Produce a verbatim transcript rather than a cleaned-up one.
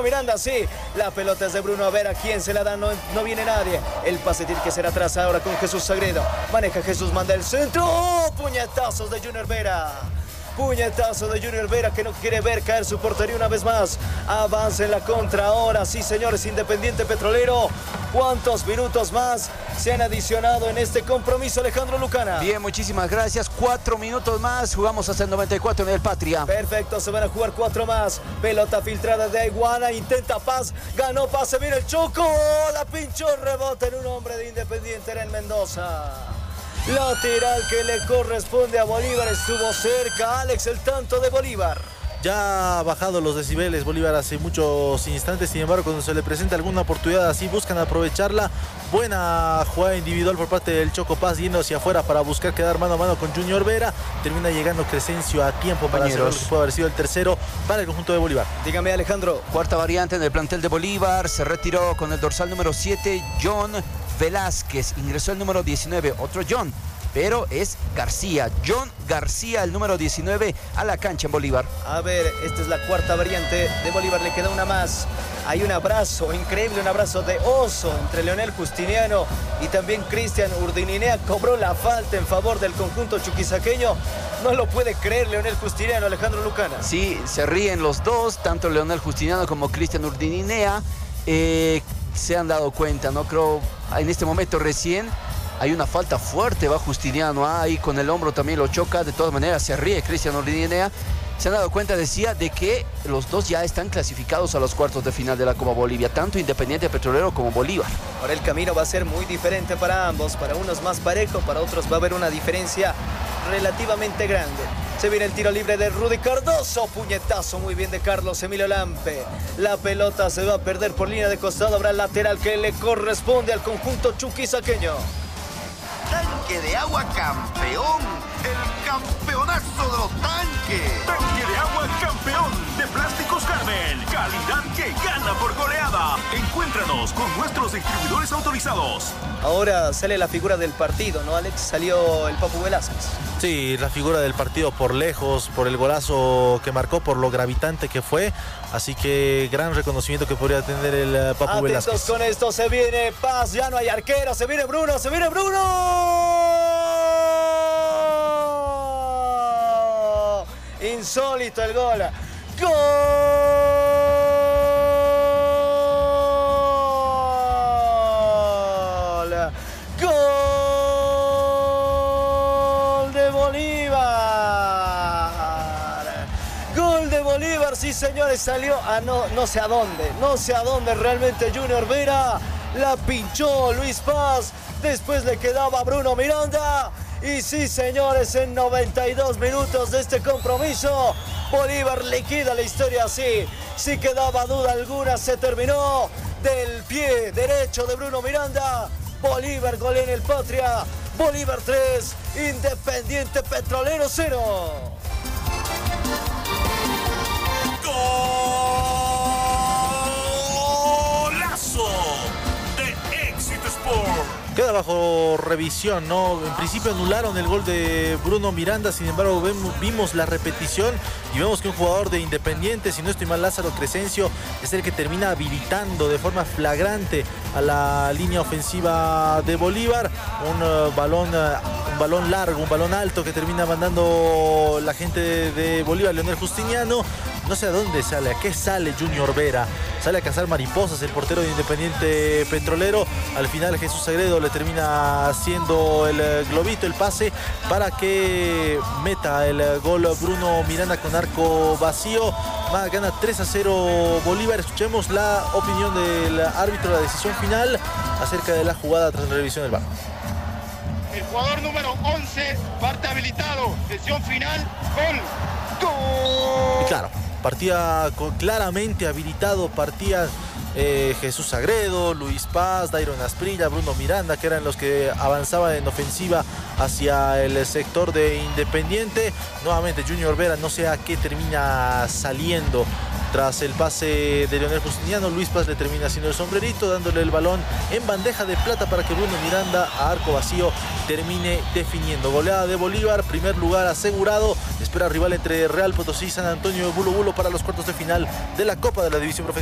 Bruno Miranda, sí. La pelota es de Bruno, a ver a quién se la da, no, no viene nadie. El pase tiene que ser atrás ahora con Jesús Sagredo. Maneja Jesús, manda el centro. ¡Oh! Puñetazos de Junior Vera. Puñetazo de Junior Vera que no quiere ver caer su portería una vez más. Avanza en la contra ahora, sí señores, Independiente Petrolero. ¿Cuántos minutos más se han adicionado en este compromiso, Alejandro Lucana? Bien, muchísimas gracias. Cuatro minutos más, jugamos hasta el noventa y cuatro en el Patria. Perfecto, se van a jugar cuatro más. Pelota filtrada de Iguana, intenta Paz, ganó Paz, se viene el Choco. La pinchó, rebota en un hombre de Independiente, era en Mendoza. Lateral que le corresponde a Bolívar, estuvo cerca, Alex, el tanto de Bolívar. Ya ha bajado los decibeles Bolívar hace muchos instantes, sin embargo cuando se le presenta alguna oportunidad así buscan aprovecharla. Buena jugada individual por parte del Choco Paz yendo hacia afuera para buscar quedar mano a mano con Junior Vera. Termina llegando Crescencio a tiempo para hacer lo que puede haber sido el tercero para el conjunto de Bolívar. Dígame, Alejandro. Cuarta variante en el plantel de Bolívar, se retiró con el dorsal número siete John Velázquez, ingresó el número diecinueve, otro John, pero es García, John García, el número diecinueve, a la cancha en Bolívar. A ver, esta es la cuarta variante de Bolívar, le queda una más. Hay un abrazo, increíble, un abrazo de oso entre Leonel Justiniano y también Cristian Urdininea. Cobró la falta en favor del conjunto chuquisaqueño. No lo puede creer Leonel Justiniano, Alejandro Lucana. Sí, se ríen los dos, tanto Leonel Justiniano como Cristian Urdininea. Eh, se han dado cuenta, ¿no? Creo en este momento recién hay una falta fuerte, va Justiniano, ¿ah? Ahí con el hombro también lo choca, de todas maneras se ríe Cristian Urdininea. Se han dado cuenta, decía, de que los dos ya están clasificados a los cuartos de final de la Copa Bolivia, tanto Independiente Petrolero como Bolívar. Ahora el camino va a ser muy diferente para ambos, para unos más parejo, para otros va a haber una diferencia relativamente grande. Se viene el tiro libre de Rudy Cardoso, puñetazo muy bien de Carlos Emilio Lampe. La pelota se va a perder por línea de costado, habrá el lateral que le corresponde al conjunto chuquisaqueño. Tanque de agua campeón, el campeonazo de los tanques. Tanque de agua campeón de Plásticos Carmen, calidad que gana por goleada. Encuéntranos con nuestros distribuidores autorizados. Ahora sale la figura del partido, ¿no, Alex? Salió el Papu Velázquez. Sí, la figura del partido por lejos, por el golazo que marcó, por lo gravitante que fue. Así que gran reconocimiento que podría tener el uh, Papu Atentos Velázquez. Con esto, se viene Paz, ya no hay arquero, se viene Bruno, se viene Bruno. Insólito el gol. ¡Gol! ¡Gol de Bolívar! ¡Gol de Bolívar! Sí, señores, salió a no, no sé a dónde, no sé a dónde realmente Junior Vera. La pinchó Luis Paz, después le quedaba Bruno Miranda. Y sí, señores, en noventa y dos minutos de este compromiso, Bolívar liquida la historia así. Si quedaba duda alguna, se terminó del pie derecho de Bruno Miranda. Bolívar golea en el Patria. Bolívar tres, Independiente Petrolero cero. ¡Golazo de Éxito Sport! Queda bajo revisión, ¿no? En principio anularon el gol de Bruno Miranda, sin embargo vemos, vimos la repetición y vemos que un jugador de Independiente, si no estoy mal, Lázaro Crescencio, es el que termina habilitando de forma flagrante a la línea ofensiva de Bolívar. Un uh, balón, uh, un balón largo, un balón alto que termina mandando la gente de, de Bolívar, Leonel Justiniano. No sé a dónde sale, a qué sale Junior Vera. Sale a cazar mariposas el portero de Independiente Petrolero. Al final Jesús Sagredo le termina haciendo el globito, el pase para que meta el gol Bruno Miranda con arco vacío. Va, gana tres a cero Bolívar. Escuchemos la opinión del árbitro, la decisión final acerca de la jugada tras la revisión del V A R. El jugador número once parte habilitado. Decisión final, gol. ¡Gol! Y claro, partía claramente habilitado, partía eh, Jesús Sagredo, Luis Paz, Dairon Asprilla, Bruno Miranda, que eran los que avanzaban en ofensiva hacia el sector de Independiente. Nuevamente Junior Vera, no sé a qué termina saliendo tras el pase de Leonel Justiniano. Luis Paz le termina haciendo el sombrerito, dándole el balón en bandeja de plata para que Bruno Miranda, a arco vacío, termine definiendo. Goleada de Bolívar, primer lugar asegurado. Espera rival entre Real Potosí y San Antonio de Bulo Bulo para los cuartos de final de la Copa de la División Profesional.